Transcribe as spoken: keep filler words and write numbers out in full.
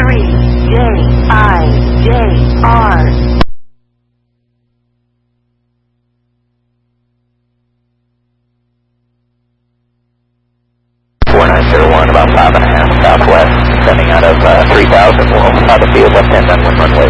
three J I J R. four nine zero one, about five and a half southwest, descending out of uh, three thousand, we'll have the field left hand on one runway